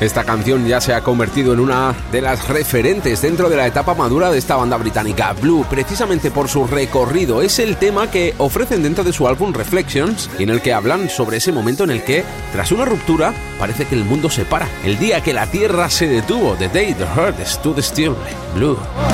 Esta canción ya se ha convertido en una de las referentes dentro de la etapa madura de esta banda británica. Blue, precisamente por su recorrido, es el tema que ofrecen dentro de su álbum Reflections, y en el que hablan sobre ese momento en el que, tras una ruptura, parece que el mundo se para. El día que la Tierra se detuvo. The day the heart stood still. Blue.